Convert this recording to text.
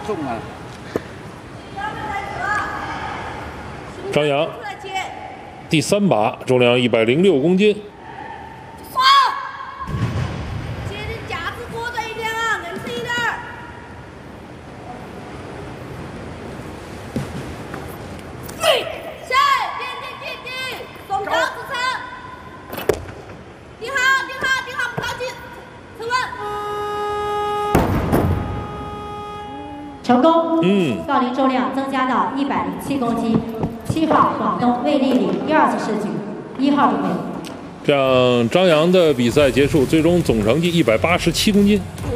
重啊！ 张扬第3把，重量106公斤。 成功，杠铃重量增加到107公斤。7号广东魏丽丽第2次试举，1号准备。 这样，张扬的比赛结束，最终总成绩187公斤。